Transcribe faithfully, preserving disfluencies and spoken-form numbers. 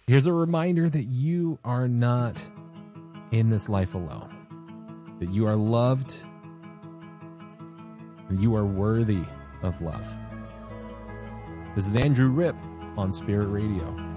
Here's a reminder that you are not in this life alone, that you are loved, and you are worthy of love. This is Andrew Ripp on Spirit Radio.